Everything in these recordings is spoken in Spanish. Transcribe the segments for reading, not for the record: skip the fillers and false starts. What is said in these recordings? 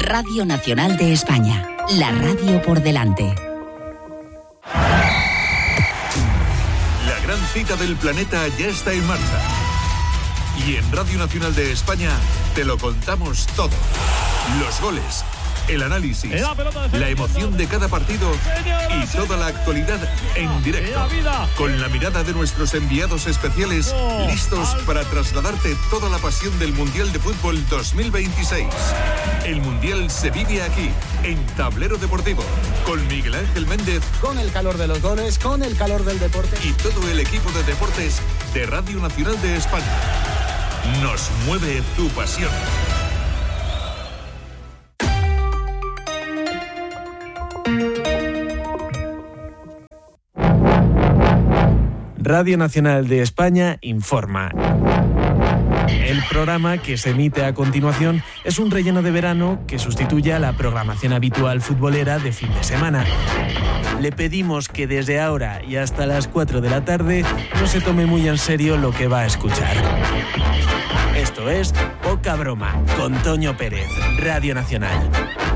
Radio Nacional de España, la radio por delante. La gran cita del planeta ya está en marcha. Y en Radio Nacional de España te lo contamos todo. Los goles, el análisis, la emoción de cada partido y toda la actualidad en directo. Con la mirada de nuestros enviados especiales, listos para trasladarte toda la pasión del Mundial de Fútbol 2026. El Mundial se vive aquí, en Tablero Deportivo, con Miguel Ángel Méndez. Con el calor de los goles, con el calor del deporte. Y todo el equipo de deportes de Radio Nacional de España. Nos mueve tu pasión. Radio Nacional de España informa. El programa que se emite a continuación es un relleno de verano que sustituye a la programación habitual futbolera de fin de semana. Le pedimos que desde ahora y hasta las 4 de la tarde no se tome muy en serio lo que va a escuchar. Esto es Poca Broma, con Toño Pérez, Radio Nacional.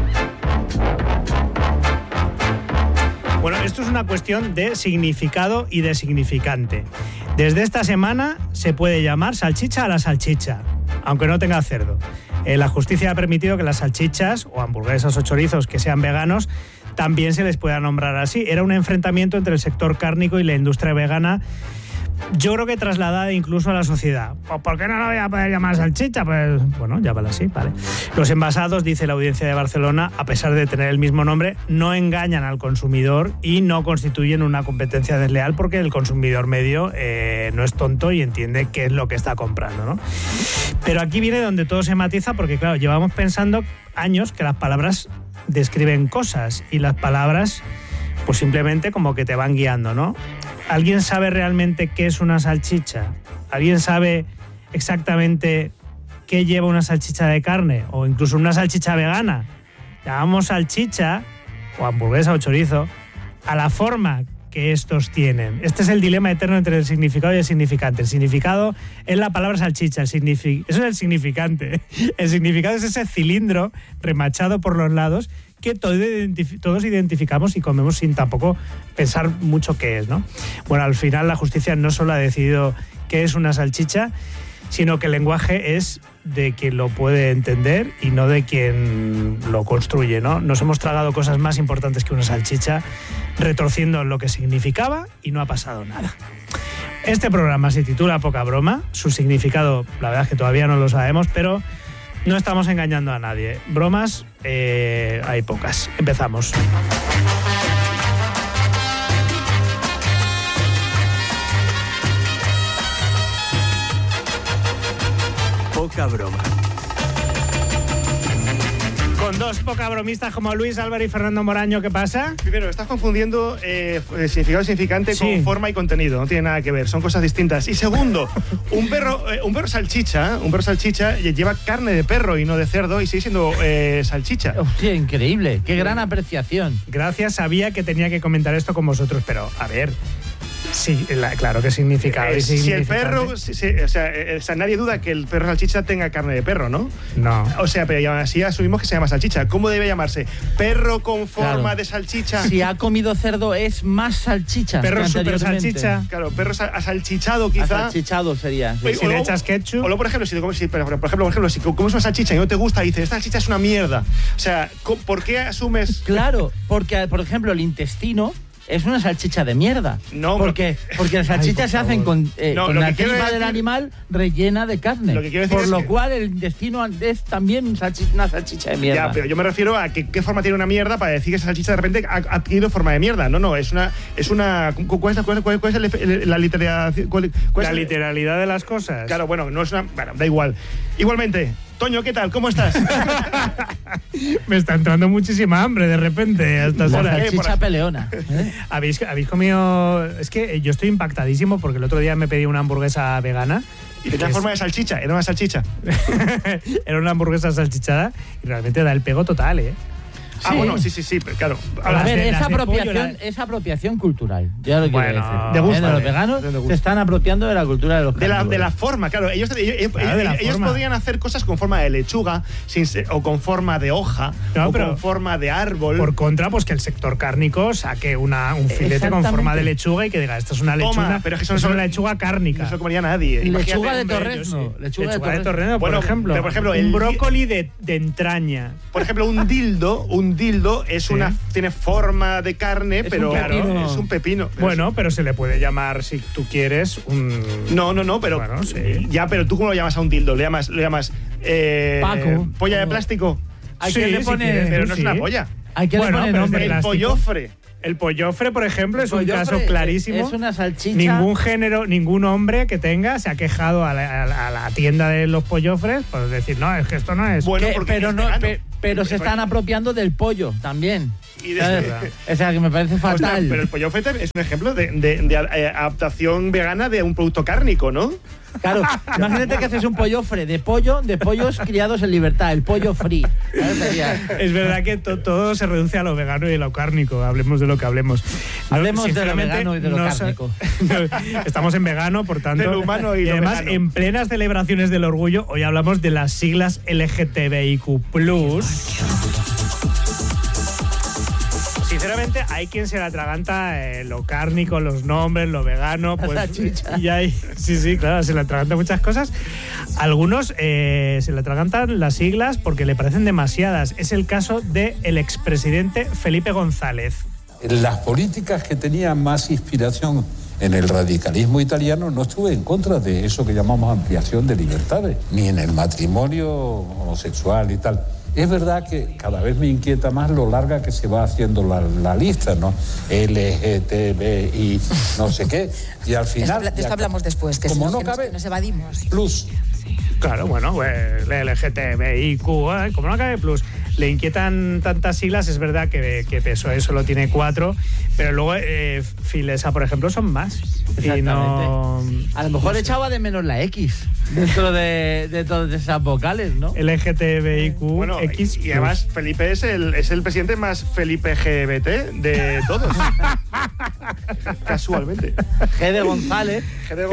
Bueno, esto es una cuestión de significado y de significante. Desde esta semana se puede llamar salchicha a la salchicha, aunque no tenga cerdo. La justicia ha permitido que las salchichas o hamburguesas o chorizos que sean veganos también se les pueda nombrar así. Era un enfrentamiento entre el sector cárnico y la industria vegana, yo creo que trasladada incluso a la sociedad. ¿Por qué no lo voy a poder llamar salchicha? Pues bueno, llámala así, vale. Los envasados, dice la Audiencia de Barcelona, a pesar de tener el mismo nombre, no engañan al consumidor y no constituyen una competencia desleal porque el consumidor medio no es tonto y entiende qué es lo que está comprando, ¿no? Pero aquí viene donde todo se matiza porque, claro, llevamos pensando años que las palabras describen cosas y las palabras pues simplemente como que te van guiando, ¿no? ¿Alguien sabe realmente qué es una salchicha? ¿Alguien sabe exactamente qué lleva una salchicha de carne? O incluso una salchicha vegana. Llamamos salchicha, o hamburguesa o chorizo, a la forma que estos tienen. Este es el dilema eterno entre el significado y el significante. El significado es la palabra salchicha, eso es el significante. El significado es ese cilindro remachado por los lados que todos identificamos y comemos sin tampoco pensar mucho qué es, ¿no? Bueno, al final la justicia no solo ha decidido qué es una salchicha, sino que el lenguaje es de quien lo puede entender y no de quien lo construye, ¿no? Nos hemos tragado cosas más importantes que una salchicha, retorciendo lo que significaba y no ha pasado nada. Este programa se titula Poca Broma, su significado, la verdad es que todavía no lo sabemos, pero no estamos engañando a nadie. Bromas, hay pocas. Empezamos. Poca Broma. Con dos poca bromistas como Luis Álvarez y Fernando Moraño, ¿qué pasa? Primero, estás confundiendo significado y significante con forma y contenido. No tiene nada que ver, son cosas distintas. Y segundo, un perro salchicha lleva carne de perro y no de cerdo y sigue siendo salchicha. Hostia, increíble. Qué gran apreciación. Gracias, sabía que tenía que comentar esto con vosotros, pero a ver. Sí, claro que significado. Si el perro, o sea, nadie duda que el perro salchicha tenga carne de perro, ¿no? No. O sea, pero así asumimos que se llama salchicha. ¿Cómo debe llamarse? ¿Perro con forma de salchicha? Si ha comido cerdo es más salchicha. Perro super salchicha. Claro, perro asalchichado quizá. Asalchichado sería. Sí. Si le echas ketchup. O luego, por ejemplo, si comes una salchicha y no te gusta y dices, esta salchicha es una mierda. O sea, ¿por qué asumes? Claro, porque, por ejemplo, el intestino es una salchicha de mierda. No, porque las salchichas se hacen con la tripa del animal rellena de carne. Por lo cual el intestino es también una salchicha de mierda. Ya, pero yo me refiero a qué forma tiene una mierda para decir que esa salchicha de repente ha adquirido forma de mierda. No, es una ¿cuál es la literalidad? La literalidad de las cosas. Claro, bueno, no es una. Bueno, da igual. Igualmente, Toño, ¿qué tal? ¿Cómo estás? Me está entrando muchísima hambre de repente a estas horas. Salchicha peleona. ¿Habéis comido? Es que yo estoy impactadísimo porque el otro día me pedí una hamburguesa vegana. Y tenía forma de salchicha, era una salchicha. Era una hamburguesa salchichada y realmente da el pego total, ¿eh? bueno, sí, pero claro. A ver, es apropiación cultural. Ya lo quiero decir. De gusto. Los veganos se están apropiando de la cultura de los carnívoros. De la forma, claro. Ellos podrían hacer cosas con forma de lechuga o con forma de hoja con forma de árbol. Por contra, pues que el sector cárnico saque un filete con forma de lechuga y que diga, esto es una lechuga, pero es que son una lechuga cárnica. No se lo comería nadie. Lechuga de torrezno. Lechuga de torrezno, por ejemplo. Un brócoli de entraña. Por ejemplo, un dildo tiene forma de carne, pero es un pepino. Bueno, pero se le puede llamar, si tú quieres, un... No, pero... Bueno, sí. Ya, pero tú ¿cómo lo llamas a un dildo? ¿Le llamas Paco. ¿Polla de plástico? Hay que le pone... Pero no es una polla. Hay que le pone nombre. El pollofre. El pollofre, por ejemplo, es un caso clarísimo. Es una salchicha. Ningún hombre que tenga se ha quejado a la tienda de los pollofres por decir, no, es que esto no es... Bueno, pero se están apropiando del pollo también. O sea, que me parece fatal. Pero el pollofre es un ejemplo de adaptación vegana de un producto cárnico, ¿no? Claro, imagínate que haces un pollofre de pollos criados en libertad, el pollo free. Es verdad que todo se reduce a lo vegano y a lo cárnico, hablemos de lo que hablemos. Hablemos de lo vegano y de lo cárnico. Estamos en vegano, por tanto. Del humano y además, vegano. En plenas celebraciones del orgullo, hoy hablamos de las siglas LGTBIQ+. Sinceramente, hay quien se la atraganta lo cárnico, los nombres, lo vegano, pues y hay, sí, claro, se le atraganta muchas cosas. Algunos se le atragantan las siglas porque le parecen demasiadas. Es el caso del expresidente Felipe González. Las políticas que tenían más inspiración en el radicalismo italiano, no estuve en contra de eso que llamamos ampliación de libertades, ni en el matrimonio homosexual y tal. Es verdad que cada vez me inquieta más lo larga que se va haciendo la lista, ¿no? LGTBI, no sé qué. Y al final... De esto hablamos después, que como si no cabe, nos evadimos. Plus. Claro, bueno, pues LGTBIQ, como no cabe plus. Le inquietan tantas siglas, es verdad que PSOE solo tiene 4, pero luego Filesa, por ejemplo, son más. Exactamente. Y no... A lo mejor echaba de menos la X dentro de todas esas vocales, ¿no? LGTBIQ, bueno, X. Y además, Felipe es el presidente más Felipe GBT de todos. Casualmente. G de González.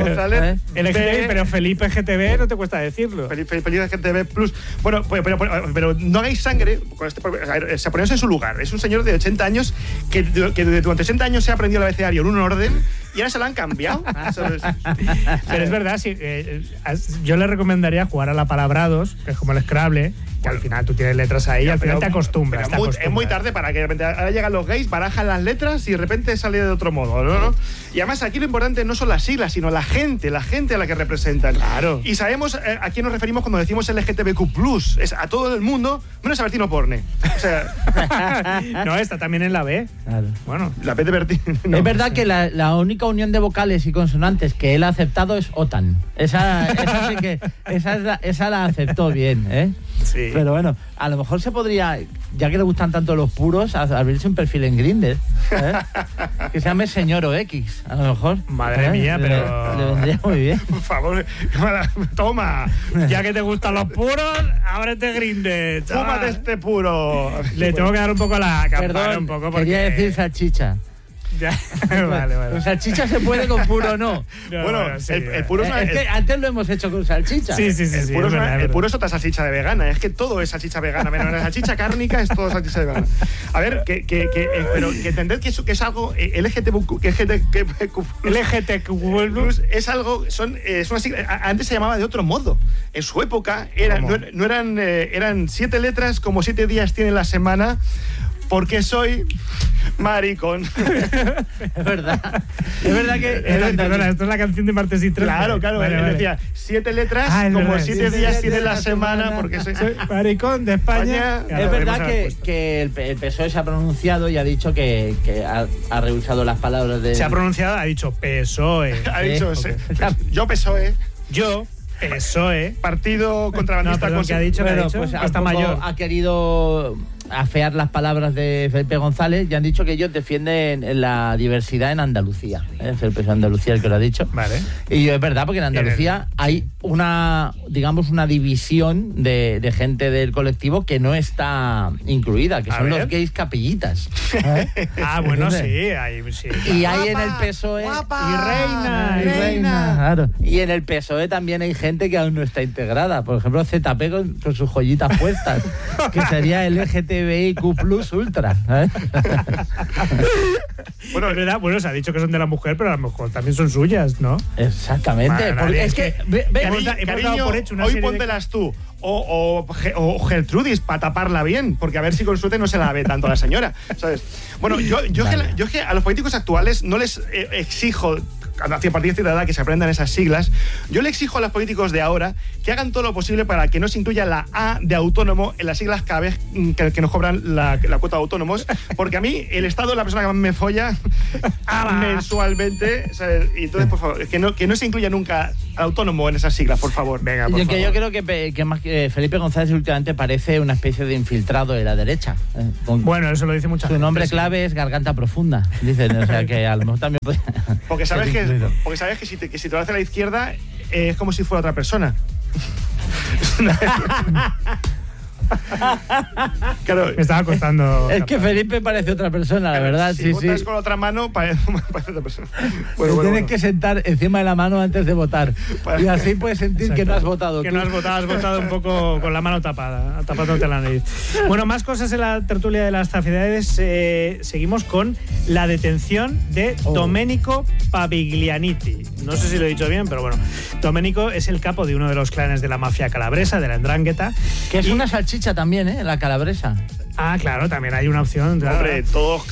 LGTB, pero Felipe GTB no te cuesta decirlo. Felipe GTB Plus. Bueno, pero no hagáis sangre. Se ponéis en su lugar. Es un señor de 80 años que durante 80 años se ha aprendido el abecedario en un orden y ahora se lo han cambiado. Pero es verdad, sí, yo le recomendaría jugar a la palabrados, que es como el Scrabble, que al final tú tienes letras ahí y al final te acostumbras. Es muy tarde para que de repente ahora llegan los gays, barajan las letras y de repente sale de otro modo, ¿no? Y además aquí lo importante no son las siglas, sino la gente a la que representan. Claro. Y sabemos a quién nos referimos cuando decimos LGTBQ+. Es a todo el mundo, menos a Bertino Porne. O sea... No, está también en la B. Claro. Bueno, la B de Bertino. No. Es verdad que la única unión de vocales y consonantes que él ha aceptado es OTAN. Esa sí que... Esa la aceptó bien, ¿eh? Sí. Pero bueno, a lo mejor se podría, ya que le gustan tanto los puros, abrirse un perfil en Grindr, ¿eh? Que se llame Señor OX, a lo mejor. Madre mía, pero... Le vendría muy bien. Por favor, toma. Ya que te gustan los puros, ábrete Grindr. Fúmate este puro. Le tengo que dar un poco la campana. Perdón, un poco porque... quería decir salchicha. Ya. Vale. Con salchicha se puede, con puro no. Bueno, sí, el puro es que antes lo hemos hecho con salchicha. Sí. El puro es otra salchicha de vegana. Es que todo es salchicha vegana. Menos la salchicha cárnica es todo salchicha de vegana. A ver, pero que entended que es algo LGTBQ es algo, es una sigla. Antes se llamaba de otro modo. En su época eran 7 letras como 7 días tiene la semana. Porque soy maricón. Es verdad. Es verdad que... Perdona, esto es la canción de Martes y 13. Claro. Vale. Decía 7 letras, como 7 días tiene la semana, porque soy maricón de España. Es verdad que el PSOE se ha pronunciado y ha dicho que ha rehusado las palabras de... Se ha pronunciado, ha dicho PSOE. Ha dicho, yo PSOE. Yo... PSOE. Partido contrabandista. ¿Qué ha dicho? Pues hasta mayor. Ha querido afear las palabras de Felipe González y han dicho que ellos defienden la diversidad en Andalucía. Felipe es Andalucía el que lo ha dicho. Vale. Y es verdad, porque en Andalucía hay una división de gente del colectivo que no está incluida, que son los gays capillitas. Bueno, sí, sí. Y hay en el PSOE... Y reina. Claro. Y en el PSOE también hay gente que aún no está integrada. Por ejemplo, ZP con sus joyitas puestas, que sería el LGTBIQ+ ultra. Bueno, es verdad, se ha dicho que son de la mujer, pero a lo mejor también son suyas, ¿no? Exactamente. Bueno, es que hemos dado por hecho hoy póntelas tú. O Gertrudis, para taparla bien, porque a ver si con suerte no se la ve tanto a la señora, ¿sabes? Bueno, yo es que a los políticos actuales no les exijo, a partir de cierta edad, que se aprendan esas siglas. Yo le exijo a los políticos de ahora que hagan todo lo posible para que no se incluya la A de autónomo en las siglas cada vez que nos cobran la cuota de autónomos, porque a mí el Estado es la persona que más me folla mensualmente, ¿sabes? Y entonces, por favor, que no se incluya nunca al autónomo en esas siglas, por favor. Venga, por favor. Yo creo que más que Felipe González últimamente parece una especie de infiltrado de la derecha. Bueno, eso lo dice mucha gente. Su nombre clave es Garganta Profunda, dicen, o sea que a lo mejor también puede... Porque sabes que si te lo hace a la izquierda es como si fuera otra persona. Claro, me estaba costando. Es que Felipe parece otra persona, la verdad. Si votas con otra mano, parece otra persona. Tienes que sentar encima de la mano antes de votar. Y así puedes sentir que no has votado. Que no has votado, has votado un poco con la mano tapada, tapándote la nariz. Bueno, más cosas en la tertulia de las Zafiedades. Seguimos con la detención de Domenico Paviglianiti. No sé si lo he dicho bien, pero bueno. Domenico es el capo de uno de los clanes de la mafia calabresa, de la 'Ndrangheta. Que es una salchicha también, la calabresa. Ah, claro, también hay una opción. Claro. Hombre,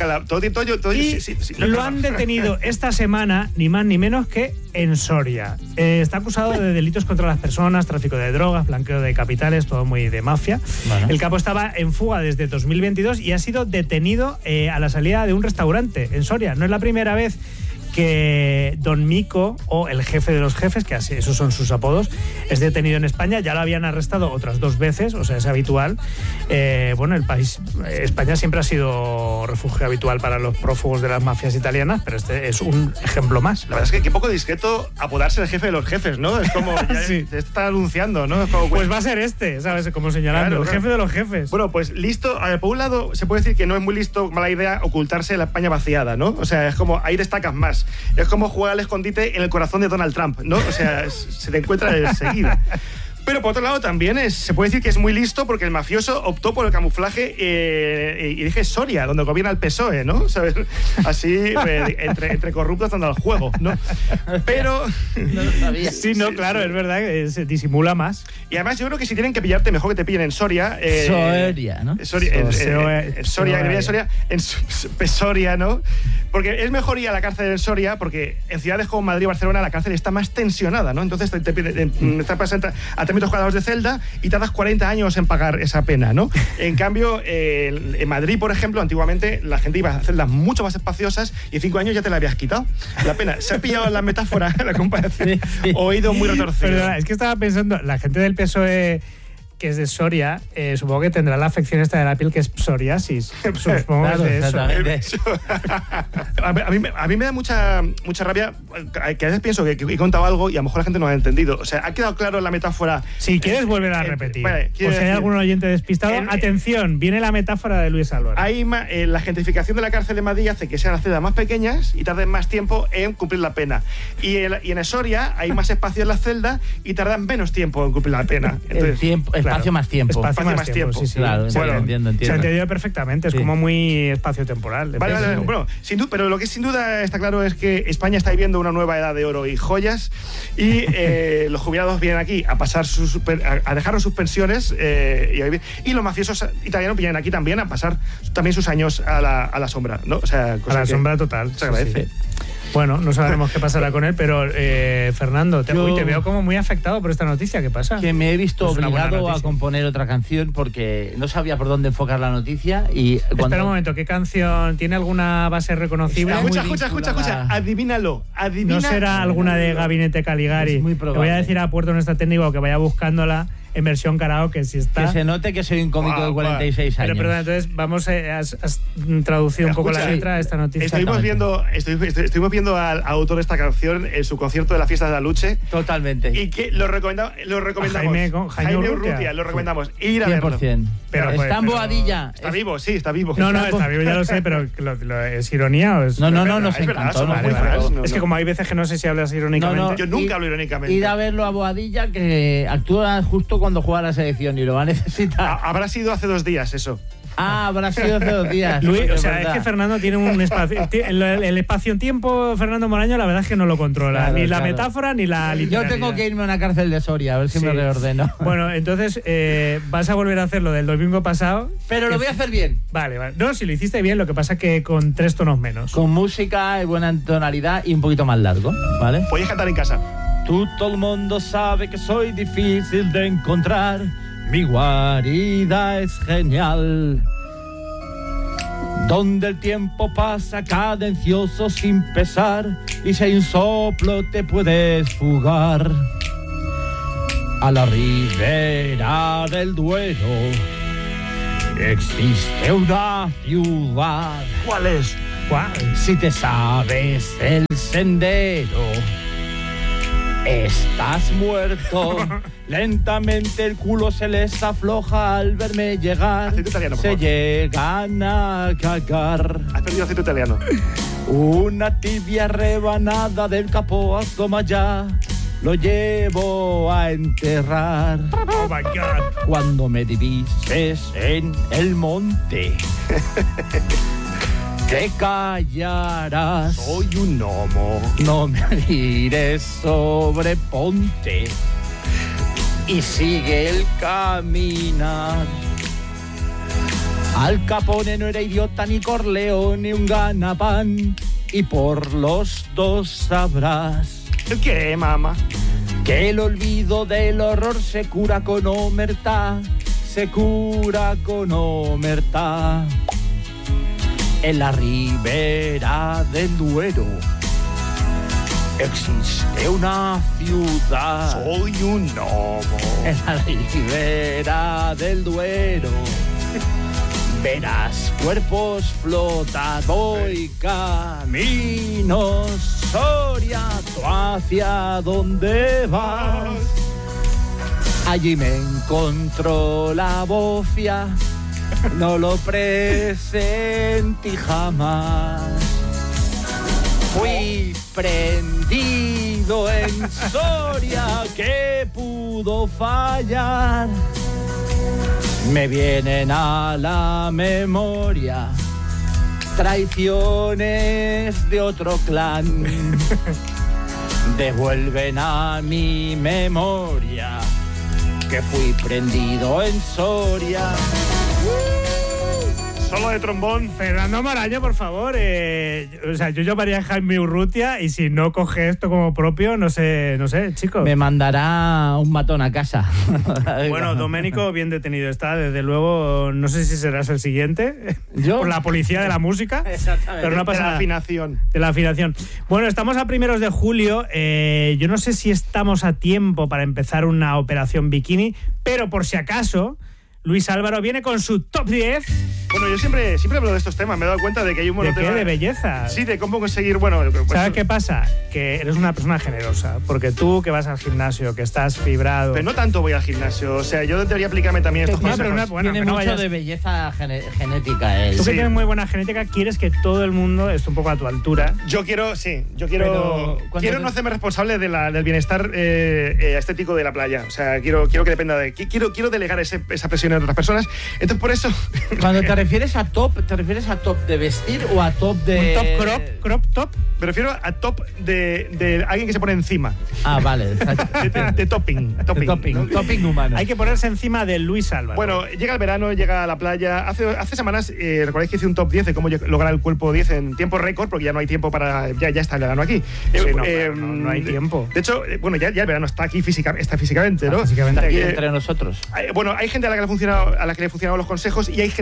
lo han detenido esta semana, ni más ni menos que en Soria. Está acusado de delitos contra las personas, tráfico de drogas, blanqueo de capitales, todo muy de mafia. Bueno. El capo estaba en fuga desde 2022 y ha sido detenido a la salida de un restaurante en Soria. No es la primera vez que Don Mico, o el jefe de los jefes, que así, esos son sus apodos, es detenido en España. Ya lo habían arrestado otras 2 veces, o sea, es habitual. España siempre ha sido refugio habitual para los prófugos de las mafias italianas, pero este es un ejemplo más. La verdad es que qué poco discreto apodarse el jefe de los jefes, ¿no? Es como, ya sí. Te está anunciando, ¿no? Es como, pues va a ser ¿sabes? Como señalando, el jefe de los jefes. Bueno, pues listo. A ver, por un lado, se puede decir que no es muy listo, mala idea, ocultarse la España vaciada, ¿no? O sea, es como, ahí destacas más. Es como jugar al escondite en el corazón de Donald Trump, ¿no? O sea, se te encuentra enseguida. Pero por otro lado también se puede decir que es muy listo porque el mafioso optó por el camuflaje y dije Soria, donde gobierna el PSOE, ¿no? ¿Sabes? Así, entre corruptos dando al juego, ¿no? Pero... No lo sabía. Sí, no, claro, es verdad que se disimula más. Y además yo creo que si tienen que pillarte, mejor que te pillen en Soria. Soria, ¿no? Soria, ¿no? Porque es mejor ir a la cárcel en Soria porque en ciudades como Madrid o Barcelona la cárcel está más tensionada, ¿no? Entonces te presenta a 3 metros cuadrados de celda y tardas 40 años en pagar esa pena, ¿no? En cambio, en Madrid, por ejemplo, antiguamente la gente iba a celdas mucho más espaciosas y en 5 años ya te la habías quitado. La pena. ¿Se ha pillado la metáfora, la comparación? Sí. Oído muy retorcido. Perdona, es que estaba pensando, la gente del PSOE que es de Soria, supongo que tendrá la afección esta de la piel que es psoriasis. Supongo claro, que es de eso. A mí me da mucha rabia que a veces pienso que he contado algo y a lo mejor la gente no lo ha entendido. O sea, ¿ha quedado claro la metáfora? Si quieres volver a repetir. Vale, o si hay algún oyente despistado, atención, viene la metáfora de Luis Álvarez. La gentrificación de la cárcel de Madrid hace que sean las celdas más pequeñas y tarden más tiempo en cumplir la pena. Y en Soria hay más espacio en la celda y tardan menos tiempo en cumplir la pena. Entonces, espacio más tiempo. Espacio más tiempo. Sí, claro, bueno, entiendo. Se ha entendido perfectamente, es como muy espacio-temporal. Vale. Bueno, pero lo que sin duda está claro es que España está viviendo una nueva edad de oro y joyas y los jubilados vienen aquí a pasar a dejarnos sus pensiones y los mafiosos italianos vienen aquí también a pasar también sus años a la sombra, ¿no? O sea, a la sombra total. Se agradece. Sí. Bueno, no sabremos qué pasará con él, pero Fernando, te veo como muy afectado por esta noticia. ¿Qué pasa? Que me he visto obligado a componer otra canción porque no sabía por dónde enfocar la noticia y Espera un momento, ¿qué canción? ¿Tiene alguna base reconocible? Escucha, adivínalo. ¿No será alguna de Gabinete Caligari? Es muy Te probable. voy a decir a Puerto nuestra técnico que vaya buscándola en versión karaoke, si está. Que se note que soy un cómico de 46 años. Pero perdón, entonces vamos has traducido un poco la letra de esta noticia. Estuvimos viendo al autor de esta canción en su concierto de la fiesta de Aluche. Totalmente. Y que lo recomendamos. Jaime Urrutia, lo recomendamos. Ir a verlo. 100%. Pero está en Boadilla. Está vivo, sí, está vivo. No, está vivo, ya lo sé, pero ¿es ironía o es...? No, nos encantó. Es que como hay veces que no sé si hablas irónicamente. Yo nunca hablo irónicamente. Ir a verlo a Boadilla, que actúa justo cuando juega la selección y lo va a necesitar. Habrá sido hace 2 días eso. Habrá sido hace 2 días. Luis, o sea, es que Fernando tiene un espacio. El espacio-tiempo, Fernando Moraño, la verdad es que no lo controla. Claro, ni la metáfora ni la literalidad. Yo tengo que irme a una cárcel de Soria, a ver si me reordeno. Bueno, entonces vas a volver a hacer lo del domingo pasado. Pero lo voy a hacer bien. Vale. No, si lo hiciste bien, lo que pasa es que con 3 tonos menos. Con música y buena tonalidad y un poquito más largo, ¿vale? Podéis cantar en casa. Todo el mundo sabe que soy difícil de encontrar. Mi guarida es genial. Donde el tiempo pasa cadencioso sin pesar y si hay un soplo te puedes fugar. A la ribera del Duero existe una ciudad. ¿Cuál es? ¿Cuál? Si te sabes el sendero, estás muerto. Lentamente el culo se les afloja al verme llegar. Acento italiano, por se favor. Llegan a cagar. Has perdido acento italiano. Una tibia rebanada del capó toma ya. Lo llevo a enterrar. Oh my God. Cuando me divises en el monte, te callarás. Soy un gnomo. No me mires, sobreponte y sigue el caminar. Al Capone no era idiota, ni Corleone, ni un ganapán, y por los dos sabrás. ¿El qué, mamá? Que el olvido del horror se cura con omertá, se cura con omertá. En la ribera del Duero existe una ciudad. Soy un gnomo. En la ribera del Duero verás cuerpos flotar. Voy camino Soria, ¿tú hacia dónde vas? Allí me encontró la bofia, no lo presentí jamás. Fui prendido en Soria, ¿qué pudo fallar? Me vienen a la memoria traiciones de otro clan. Devuelven a mi memoria que fui prendido en Soria. Solo de trombón. Fernando Moraño, por favor. O sea, yo llamaría a Jaime Urrutia y si no coge esto como propio, no sé, chicos. Me mandará un matón a casa. Bueno, Doménico, bien detenido está. Desde luego, no sé si serás el siguiente. ¿Yo? Por la policía de la música. Exactamente. Pero no pasa nada. De la afinación. Bueno, estamos a 1 de julio. Yo no sé si estamos a tiempo para empezar una operación bikini, pero por si acaso, Luis Álvaro viene con su top 10. Bueno, yo siempre hablo de estos temas. Me he dado cuenta de que hay un montón ¿De qué? ¿De belleza? Sí, de cómo conseguir, bueno... ¿Sabes qué pasa? Que eres una persona generosa. Porque tú que vas al gimnasio, que estás fibrado... Pero no tanto voy al gimnasio. O sea, yo debería aplicarme también estos consejos. Tiene mucho de belleza genética él. Tú que tienes muy buena genética, quieres que todo el mundo esté un poco a tu altura. Yo quiero no hacerme responsable del bienestar estético de la playa. O sea, quiero que dependa de... Quiero delegar esa presión a otras personas. Entonces, por eso... Cuando te refieres a top, ¿te refieres a top de vestir o a top de...? ¿Un top crop top? Me refiero a top de alguien que se pone encima. Ah, vale. de topping. Topping humano. Hay que ponerse encima de Luis Álvaro. Bueno, llega el verano, llega a la playa. Hace semanas, recordáis que hice un top 10 de cómo lograr el cuerpo 10 en tiempo récord, porque ya no hay tiempo para... Ya está el verano aquí. Sí, no hay tiempo. De hecho, bueno, ya el verano está aquí físicamente, ¿no? Físicamente aquí entre nosotros. Bueno, hay gente a la que le ha funcionado los consejos y hay gente que me ha escrito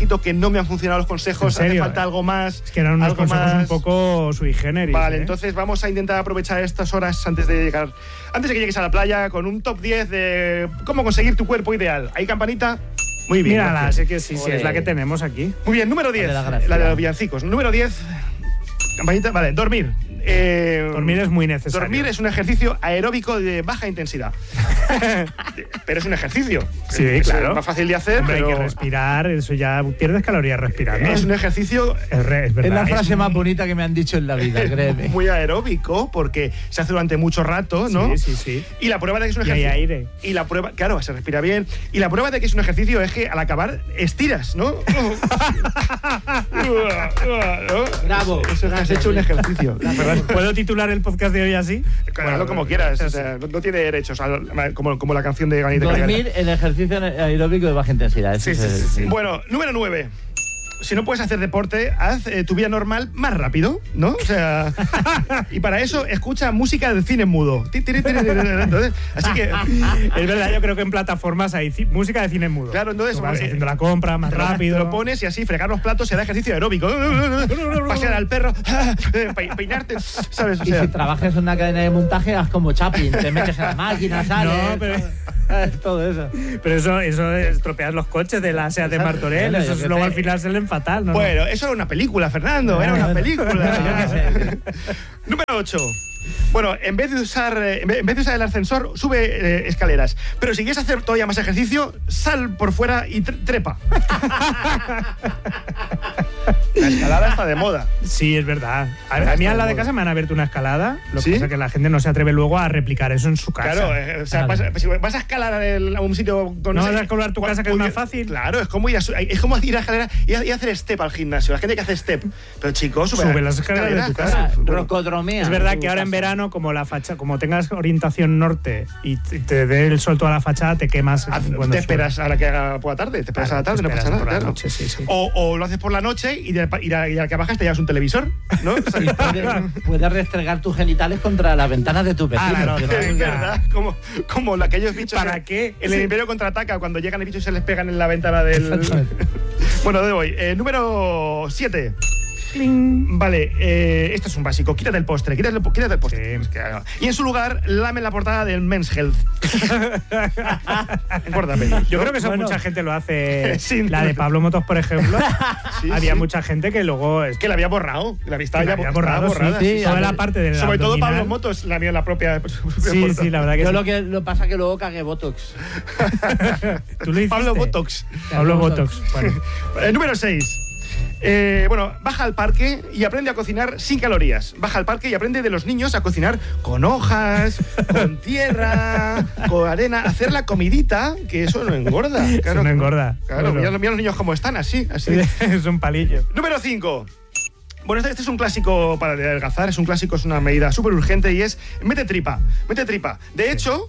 ojito que no me han funcionado los consejos, hace falta algo más. Es que eran unos consejos un poco sui generis. Vale, entonces vamos a intentar aprovechar estas horas antes de que llegues a la playa con un top 10 de cómo conseguir tu cuerpo ideal. ¿Hay campanita? Muy bien. Mírala, sé que sí, es la que tenemos aquí. Muy bien, número 10, la de los villancicos. Número 10, campanita, vale, dormir. Dormir es muy necesario. Dormir es un ejercicio aeróbico de baja intensidad. Pero es un ejercicio. Sí, claro. Es más fácil de hacer, pero... hay que respirar, eso ya pierdes calorías respirando. Es un ejercicio... Es verdad. Es la frase más bonita que me han dicho en la vida, créeme. Muy aeróbico, porque se hace durante mucho rato, ¿no? Sí. Y la prueba de que es un ejercicio... Y hay aire. Y la prueba... Claro, se respira bien. Y la prueba de que es un ejercicio es que al acabar estiras, ¿no? Bravo. Eso has hecho un ejercicio. ¿Puedo titular el podcast de hoy así? Claro, como quieras. O sea, no tiene derechos, como la canción de Ganito. Dormir en ejercicio aeróbico de baja intensidad. Sí. Bueno, número 9. Si no puedes hacer deporte, haz tu vida normal más rápido, ¿no? O sea, y para eso escucha música de cine mudo. Entonces, así que es verdad, yo creo que en plataformas hay música de cine mudo. Claro, entonces vas haciendo la compra más rápido. Lo pones y así fregar los platos se da ejercicio aeróbico. Pasear al perro, peinarte, ¿sabes? O sea, y si trabajas en una cadena de montaje, haz como Chaplin, te metes en la máquina, sales. No, pero todo eso. Pero eso estropeas los coches de la SEAT de Martorell, Claro, eso luego al final se leen fatal, ¿no? Bueno, eso era una película, Fernando, era una película. Yo qué sé. Número 8. Bueno, en vez de usar el ascensor, sube escaleras. Pero si quieres hacer todavía más ejercicio, sal por fuera y trepa. La escalada está de moda. Sí, es verdad. A mí en la de casa me han abierto una escalada. Lo que pasa es que la gente no se atreve luego a replicar eso en su casa. Claro, o sea, si vas a escalar a un sitio con... ¿No vas a escalar tu casa, que es más fácil? Claro, es como ir a escalera y hacer step al gimnasio. La gente que hace step. Pero chicos, sube las escaleras de tu casa. Rocodromea. Es verdad que ahora en verano, como tengas orientación norte y te dé el sol toda la fachada, te quemas. Te esperas a la que haga por la tarde. Te esperas a la tarde, no pasa nada. Por la noche, sí. O lo haces por la noche y al que bajas te llevas un televisor, ¿no? Puedes restregar tus genitales contra las ventanas de tu vecino. Es verdad, como aquellos bichos. ¿Para qué? El Imperio contraataca, cuando llegan los bichos se les pegan en la ventana del... Bueno, de hoy. Número 7. Vale, esto es un básico. Quítate el postre, quítate el postre. Sí. Y en su lugar, lame la portada del Men's Health. Yo creo que eso mucha gente lo hace. La de Pablo Motos, por ejemplo. Había mucha gente que luego... Es que la había borrado. La había borrado. Sí, toda la parte de la sobre todo abdominal. Pablo Motos la vio en la propia... Sí, la verdad que yo lo pasa es que luego cagué Botox. ¿Tú lo hiciste? Pablo Botox. Bueno. Número 6. Baja al parque y aprende a cocinar sin calorías. Baja al parque y aprende de los niños a cocinar con hojas, con tierra, con arena, hacer la comidita, que eso no engorda. Claro, eso no engorda. Claro, mira los niños cómo están, así. Es un palillo. Número 5. Bueno, este es un clásico para adelgazar, es una medida súper urgente y es mete tripa. De hecho,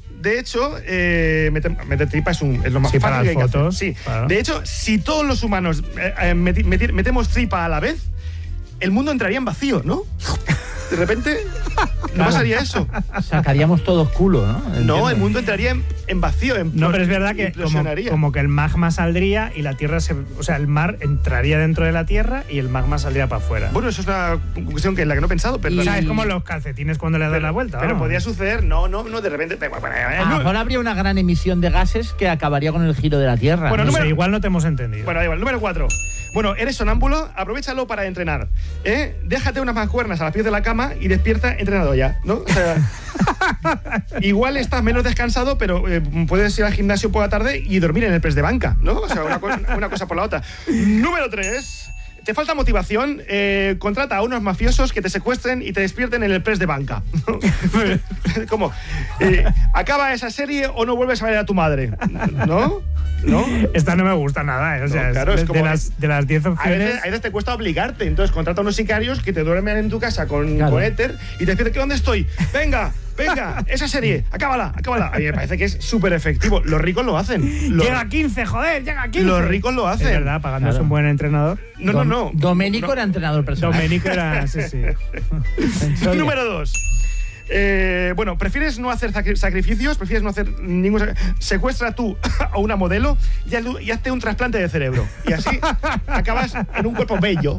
meter tripa es lo más fácil que hay que hacer. Sí. Claro. De hecho, si todos los humanos metemos tripa a la vez, el mundo entraría en vacío, ¿no? De repente, ¿no pasaría eso? Sacaríamos todos culo, ¿no? No, el mundo entraría en vacío. No, pero es verdad que como que el magma saldría y la Tierra el mar entraría dentro de la Tierra y el magma saldría para afuera. Bueno, eso es una cuestión en la que no he pensado. Pero es como los calcetines cuando le das la vuelta. Pero podría suceder, no, de repente... A lo mejor habría una gran emisión de gases que acabaría con el giro de la Tierra. Bueno, igual no te hemos entendido. Bueno, igual. Número 4. Bueno, eres sonámbulo, aprovéchalo para entrenar. Déjate unas mancuernas a los pies de la cama y despierta entrenado ya, ¿no? O sea, igual estás menos descansado, pero puedes ir al gimnasio por la tarde y dormir en el press de banca, ¿no? O sea, una cosa por la otra. Número 3. ¿Te falta motivación? Contrata a unos mafiosos que te secuestren y te despierten en el press de banca. ¿Cómo? ¿Acaba esa serie o no vuelves a ver a tu madre? ¿No? Esta no me gusta nada, O sea, claro, es como de las 10 opciones... A veces te cuesta obligarte. Entonces contrata a unos sicarios que te duermen en tu casa con éter y te despiertan. ¿Dónde estoy? Venga, esa serie, acábala. A mí me parece que es súper efectivo. Los ricos lo hacen. Llega a 15, joder, llega a 15. Los ricos lo hacen. Es verdad, pagándose un buen entrenador. No. Doménico era entrenador personal. Doménico era, sí. Número 2. Bueno, ¿prefieres no hacer sacrificios? ¿Prefieres no hacer ningún sacrificio? Secuestra tú a una modelo y hazte un trasplante de cerebro. Y así acabas en un cuerpo bello.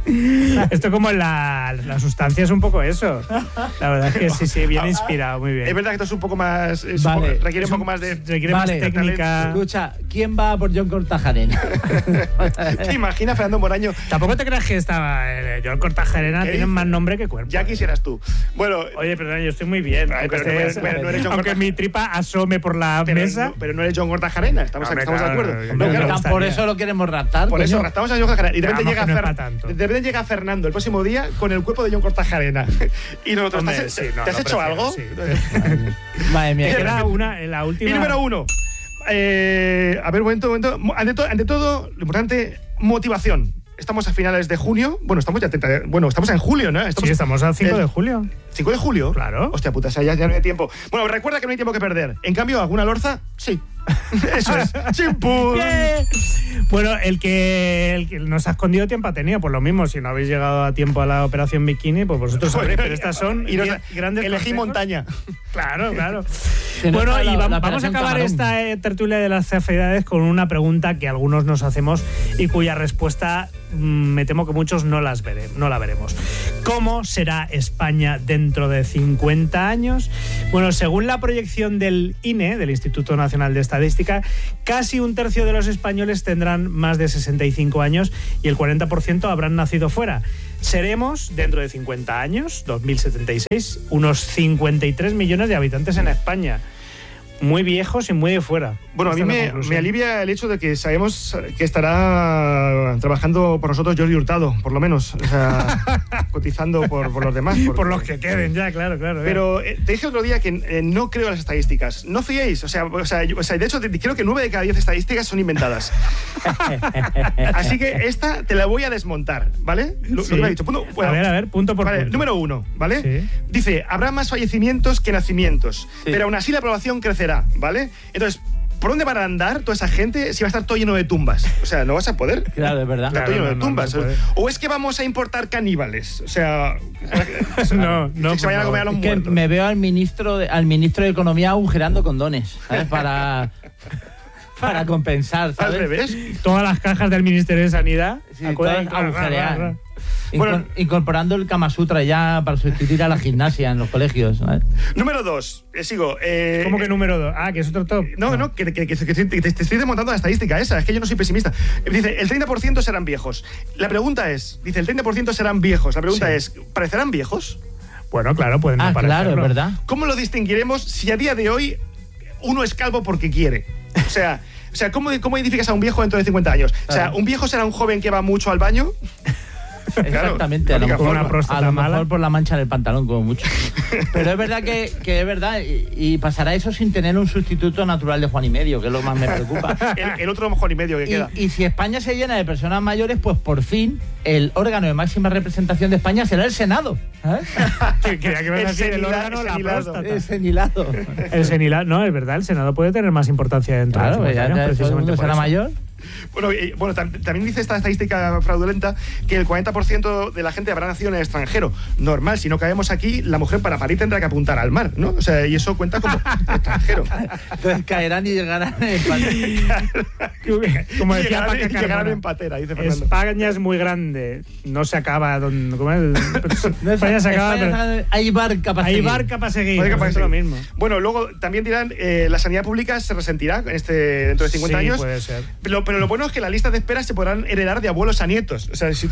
Esto como la sustancia es un poco eso. La verdad es que sí, bien inspirado, muy bien. Es verdad que esto es un poco más... requiere un poco más de... Requiere más técnica. Escucha, ¿quién va por John Kortajarena? ¿Te imaginas Fernando Moraño? Tampoco te creas que estaba John Kortajarena, tienen más nombre que cuerpo. Ya quisieras tú. Bueno, oye, perdón, yo estoy muy bien. Aunque mi tripa asome por la mesa. Pero no eres John Kortajarena, estamos de acuerdo. Por eso lo queremos raptar. Por eso raptamos a John Kortajarena. Y de repente llega Fernando el próximo día con el cuerpo de John Kortajarena. Y nosotros, ¿te has hecho algo? Sí. Madre mía. Era la última. Y número 1. A ver, un momento. Ante todo, lo importante, motivación. Estamos a finales de junio. Bueno, estamos en julio, ¿no? Estamos al 5 de julio. ¿5 de julio? Claro. Hostia puta, ya no hay tiempo. Bueno, recuerda que no hay tiempo que perder. En cambio, ¿alguna lorza? Sí. Eso es. ¡Chimpum! Bueno, el que nos ha escondido tiempo ha tenido. Por lo mismo, si no habéis llegado a tiempo a la operación bikini, pues vosotros sabréis. Pero estas son grandes elegí consejos. Montaña. Claro. Bueno, y vamos a acabar esta tertulia de las cefeidades con una pregunta que algunos nos hacemos y cuya respuesta me temo que muchos no la veremos. ¿Cómo será España dentro de 50 años? Bueno, según la proyección del INE, del Instituto Nacional de Estadística, casi un tercio de los españoles tendrán más de 65 años y el 40% habrán nacido fuera. Seremos, dentro de 50 años, 2076, unos 53 millones de habitantes en España. Muy viejos y muy de fuera. Bueno, a mí me alivia el hecho de que sabemos que estará trabajando por nosotros Jordi Hurtado, por lo menos. O sea, cotizando por los demás. Por los que queden ya, claro. Pero te dije otro día que no creo en las estadísticas. No fiéis. O sea, de hecho, creo que 9 de cada 10 estadísticas son inventadas. Así que esta te la voy a desmontar, ¿vale? Lo que me ha dicho. Bueno, a ver, punto por punto. Número 1, ¿vale? Sí. Dice, habrá más fallecimientos que nacimientos, pero aún así la población crecerá, ¿vale? Entonces, ¿por dónde van a andar toda esa gente si va a estar todo lleno de tumbas? O sea, no vas a poder. Claro, es verdad. Está todo lleno de tumbas. ¿O es que vamos a importar caníbales? O sea, no. Que se vayan a comer a los muertos. Que me veo al ministro de Economía agujerando condones, ¿sabes? Para compensar, ¿sabes? Al revés. Todas las cajas del Ministerio de Sanidad agujerear. Incorporando el Kama Sutra ya para sustituir a la gimnasia en los colegios, ¿sabes? Número 2, sigo. ¿Cómo que número 2? Que es otro top. No, que te estoy desmontando la estadística esa, es que yo no soy pesimista. Dice, el 30% serán viejos. La pregunta es, el 30% serán viejos. La pregunta es, ¿parecerán viejos? Bueno, claro, pueden no parecerlo. Claro, es verdad. ¿Cómo lo distinguiremos si a día de hoy uno es calvo porque quiere? O sea, ¿cómo identificas a un viejo dentro de 50 años? Claro. O sea, ¿un viejo será un joven que va mucho al baño? Exactamente, claro, a lo mejor, una próstata mejor por la mancha en el pantalón, como mucho. Pero es verdad que es verdad, y pasará eso sin tener un sustituto natural de Juan y Medio, que es lo más me preocupa. el otro Juan y Medio que queda. Y si España se llena de personas mayores, pues por fin el órgano de máxima representación de España será el Senado. Quería que me decir el órgano, la próstata. El senilado. El senilado, no, es verdad, el Senado puede tener más importancia dentro de 50 años, precisamente será mayor. Bueno, también dice esta estadística fraudulenta que el 40% de la gente habrá nacido en el extranjero. Normal, si no caemos aquí, la mujer para parir tendrá que apuntar al mar, ¿no? O sea, y eso cuenta como extranjero. Entonces caerán y llegarán en patera. Como decía llegarán en patera, dice Fernando. España es muy grande, no se acaba. ¿Cómo es? España se acaba. Hay barca para seguir. Hay barca para seguir. Es lo mismo. Bueno, luego también dirán, la sanidad pública se resentirá dentro de 50 años. Puede ser. Pero lo bueno es que la lista de espera se podrán heredar de abuelos a nietos. O sea, si tu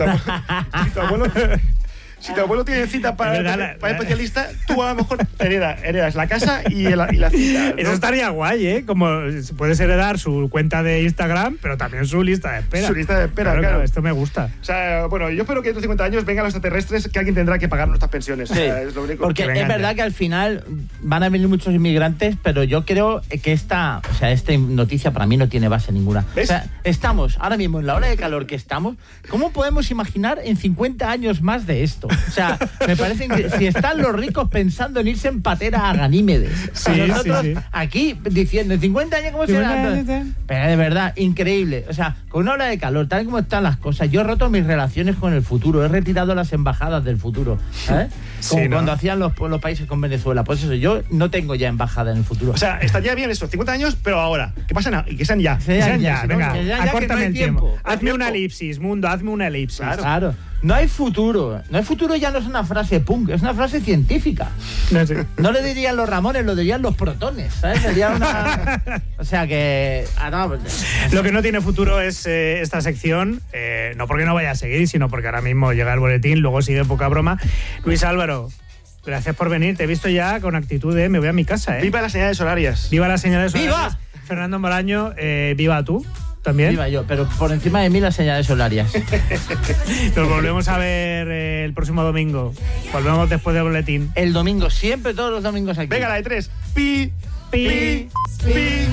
abuelo tiene cita para especialista, tú a lo mejor heredas la casa y la cita, ¿no? Eso estaría guay, ¿eh? Como puedes heredar su cuenta de Instagram, pero también su lista de espera. Su lista de espera, claro. Esto me gusta. O sea, bueno, yo espero que dentro de 50 años vengan los extraterrestres, que alguien tendrá que pagar nuestras pensiones. Sí. O sea, es lo único. Porque es verdad que al final van a venir muchos inmigrantes, pero yo creo que esta noticia para mí no tiene base ninguna. ¿Ves? O sea, estamos ahora mismo en la hora de calor que estamos. ¿Cómo podemos imaginar en 50 años más de esto? O sea, me parece que si están los ricos pensando en irse en patera a Ganímedes, nosotros aquí diciendo en 50 años cómo será. Pero de verdad, increíble. O sea, con una ola de calor, tal y como están las cosas, yo he roto mis relaciones con el futuro, he retirado las embajadas del futuro, ¿sabes? Como cuando hacían los países con Venezuela. Pues eso, yo no tengo ya embajada en el futuro. O sea, estaría bien eso, 50 años, pero ahora. Que pasen que sean ya. Sean ya, venga, acórtame el tiempo. Hazme una elipsis, mundo, hazme una elipsis. Claro. No hay futuro. No hay futuro ya no es una frase punk, es una frase científica. No le dirían los Ramones, lo dirían los protones, ¿sabes? Sería una... O sea que... Lo que no tiene futuro es esta sección, no porque no vaya a seguir, sino porque ahora mismo llega el boletín, luego sigue poca broma. Luis Álvaro, gracias por venir. Te he visto ya con actitud de me voy a mi casa, ¿eh? Viva las señales horarias. Viva las señales horarias. ¡Viva! Fernando Moraño, viva tú. ¿También? Viva yo, pero por encima de mí las señales horarias. Nos volvemos a ver el próximo domingo. Volvemos después del boletín. El domingo, siempre todos los domingos aquí. Venga, la de 3. Pi, pi, pi, pi.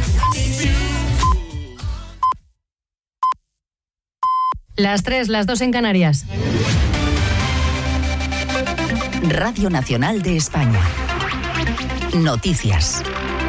Las 3, las 2 en Canarias. Radio Nacional de España. Noticias.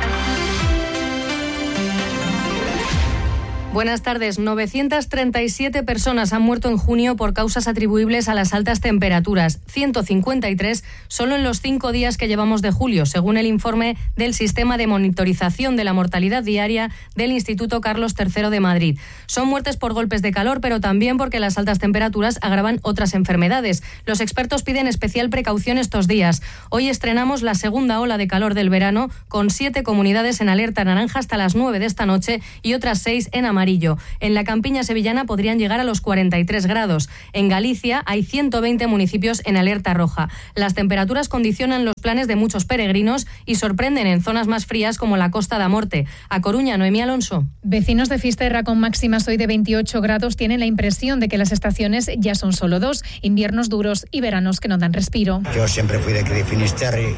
Buenas tardes. 937 personas han muerto en junio por causas atribuibles a las altas temperaturas. 153 solo en los 5 días que llevamos de julio, según el informe del Sistema de Monitorización de la Mortalidad Diaria del Instituto Carlos III de Madrid. Son muertes por golpes de calor, pero también porque las altas temperaturas agravan otras enfermedades. Los expertos piden especial precaución estos días. Hoy estrenamos la segunda ola de calor del verano, con 7 comunidades en alerta naranja hasta las 9 de esta noche y otras 6 en amarillo. En la campiña sevillana podrían llegar a los 43 grados. En Galicia hay 120 municipios en alerta roja. Las temperaturas condicionan los planes de muchos peregrinos y sorprenden en zonas más frías como la Costa da Morte. A Coruña, Noemí Alonso. Vecinos de Fisterra con máximas hoy de 28 grados tienen la impresión de que las estaciones ya son solo 2, inviernos duros y veranos que no dan respiro. Yo siempre fui de aquí de Finisterre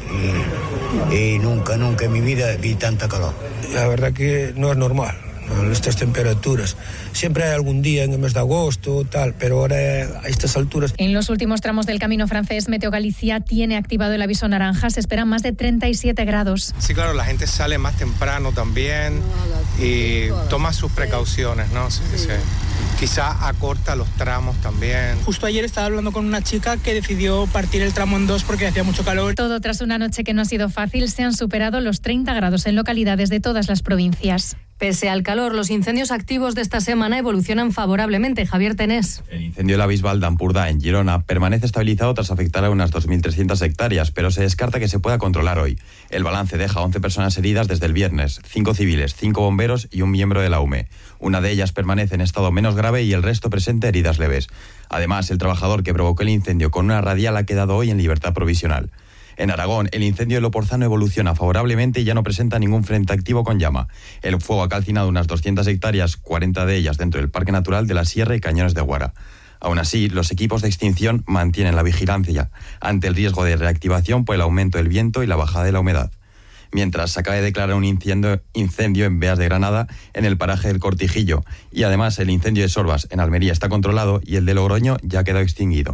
y nunca en mi vida vi tanta calor. La verdad que no es normal. Estas temperaturas. Siempre hay algún día en el mes de agosto, tal, pero ahora a estas alturas. En los últimos tramos del camino francés, Meteo Galicia tiene activado el aviso naranja. Se esperan más de 37 grados. Sí, claro, la gente sale más temprano también y toma sus precauciones, ¿no? Sí. Quizá acorta los tramos también. Justo ayer estaba hablando con una chica que decidió partir el tramo en 2 porque hacía mucho calor. Todo tras una noche que no ha sido fácil. Se han superado los 30 grados en localidades de todas las provincias. Pese al calor, los incendios activos de esta semana evolucionan favorablemente. Javier Tenés. El incendio de la Bisbal de Ampurdá, en Girona, permanece estabilizado tras afectar a unas 2.300 hectáreas, pero se descarta que se pueda controlar hoy. El balance deja 11 personas heridas desde el viernes, 5 civiles, 5 bomberos y un miembro de la UME. Una de ellas permanece en estado menos grave y el resto presenta heridas leves. Además, el trabajador que provocó el incendio con una radial ha quedado hoy en libertad provisional. En Aragón, el incendio de Loporzano evoluciona favorablemente y ya no presenta ningún frente activo con llama. El fuego ha calcinado unas 200 hectáreas, 40 de ellas dentro del Parque Natural de la Sierra y Cañones de Guara. Aún así, los equipos de extinción mantienen la vigilancia ante el riesgo de reactivación por el aumento del viento y la bajada de la humedad. Mientras se acaba de declarar un incendio en Beas de Granada, en el paraje del Cortijillo. Y además, el incendio de Sorbas, en Almería, está controlado y el de Logroño ya ha quedado extinguido.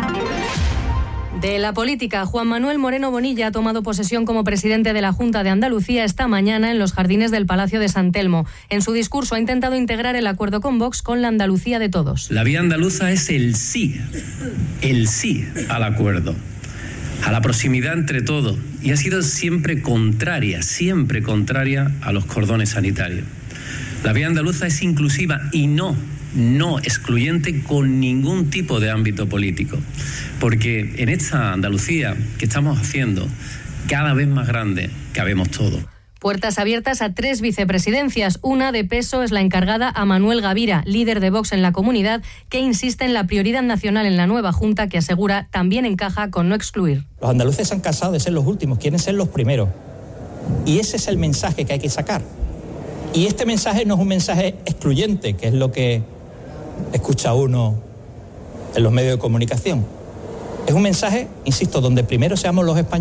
De la política, Juan Manuel Moreno Bonilla ha tomado posesión como presidente de la Junta de Andalucía esta mañana en los jardines del Palacio de San Telmo. En su discurso ha intentado integrar el acuerdo con Vox con la Andalucía de todos. La vía andaluza es el sí al acuerdo, a la proximidad entre todos, y ha sido siempre contraria a los cordones sanitarios. La vía andaluza es inclusiva y no excluyente con ningún tipo de ámbito político, porque en esta Andalucía que estamos haciendo cada vez más grande cabemos todos. Puertas abiertas a 3 vicepresidencias. Una de peso es la encargada a Manuel Gavira, líder de Vox en la comunidad, que insiste en la prioridad nacional en la nueva Junta, que asegura también encaja con no excluir. Los andaluces se han cansado de ser los últimos, quieren ser los primeros. Y ese es el mensaje que hay que sacar. Y este mensaje no es un mensaje excluyente, que es lo que escucha uno en los medios de comunicación. Es un mensaje, insisto, donde primero seamos los españoles.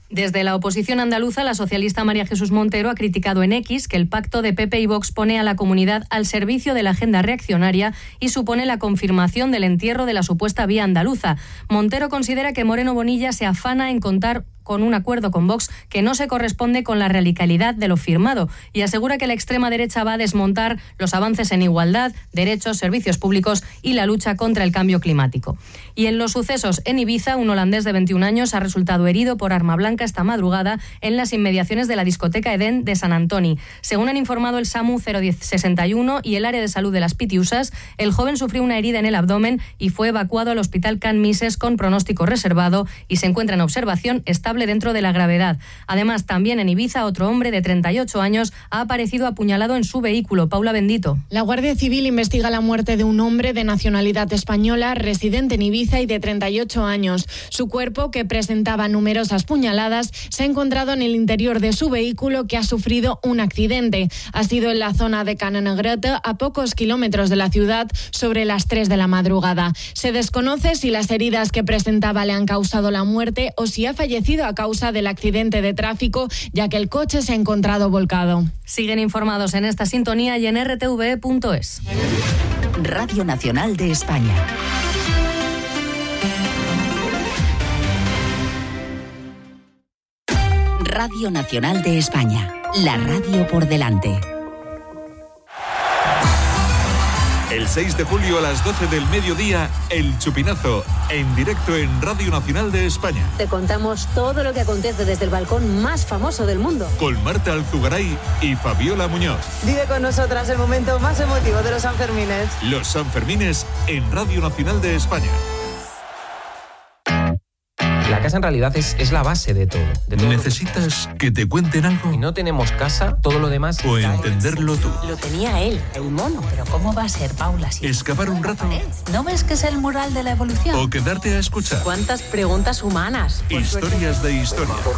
Desde la oposición andaluza, la socialista María Jesús Montero ha criticado en X que el pacto de PP y Vox pone a la comunidad al servicio de la agenda reaccionaria y supone la confirmación del entierro de la supuesta vía andaluza. Montero considera que Moreno Bonilla se afana en contar con un acuerdo con Vox que no se corresponde con la radicalidad de lo firmado y asegura que la extrema derecha va a desmontar los avances en igualdad, derechos, servicios públicos y la lucha contra el cambio climático. Y en los sucesos en Ibiza, un holandés de 21 años ha resultado herido por arma blanca esta madrugada en las inmediaciones de la discoteca Edén de Sant Antoni. Según han informado el SAMU 01061 y el área de salud de las Pitiusas, el joven sufrió una herida en el abdomen y fue evacuado al hospital Can Mises con pronóstico reservado y se encuentra en observación estable dentro de la gravedad. Además, también en Ibiza, otro hombre de 38 años ha aparecido apuñalado en su vehículo. Paula Bendito. La Guardia Civil investiga la muerte de un hombre de nacionalidad española, residente en Ibiza y de 38 años. Su cuerpo, que presentaba numerosas puñaladas, se ha encontrado en el interior de su vehículo, que ha sufrido un accidente. Ha sido en la zona de Ca Negreta, a pocos kilómetros de la ciudad, sobre las 3 de la madrugada. Se desconoce si las heridas que presentaba le han causado la muerte o si ha fallecido a causa del accidente de tráfico, ya que el coche se ha encontrado volcado. Siguen informados en esta sintonía y en rtv.es. Radio Nacional de España. Radio Nacional de España. La radio por delante. El 6 de julio a las 12 del mediodía, El Chupinazo, en directo en Radio Nacional de España. Te contamos todo lo que acontece desde el balcón más famoso del mundo. Con Marta Alzugaray y Fabiola Muñoz. Vive con nosotras el momento más emotivo de los Sanfermines. Los Sanfermines en Radio Nacional de España. La casa en realidad es la base de todo. ¿Necesitas que te cuenten algo? Si no tenemos casa, todo lo demás... O entenderlo tú. Lo tenía él, el mono. Pero ¿cómo va a ser, Paula? Si ¿escapar un rato? ¿No ves que es el mural de la evolución? ¿O quedarte a escuchar? ¿Cuántas preguntas humanas? Historias de historia.